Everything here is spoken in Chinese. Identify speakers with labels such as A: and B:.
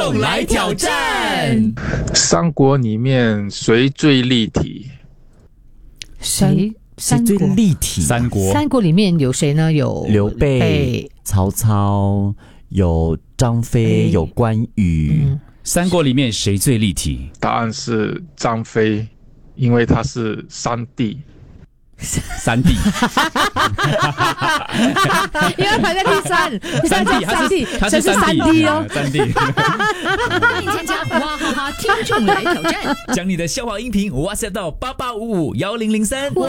A: 来挑战。
B: 三国里面谁最立体？
C: 谁最立体？
A: 三
C: 国里面有谁呢？有
D: 刘备、曹操，有张飞，有关羽。
A: 三国里面谁最立体？
B: 答案是张飞，因为他是三弟。
A: 三弟，
C: 因为排在第三，
A: 他是
C: 三弟哦，
A: 三弟。
E: 欢迎参加哇哈哈听众来挑战，
A: 将你的笑话音频 WhatsApp 到88551003。